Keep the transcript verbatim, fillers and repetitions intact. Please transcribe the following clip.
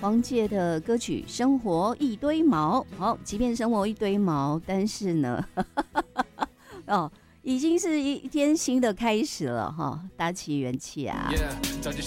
黄玠的歌曲《生活一堆毛》。好，即便生活一堆毛，但是呢，哦，已经是一天新的开始了哈，打起元气啊！ Yeah,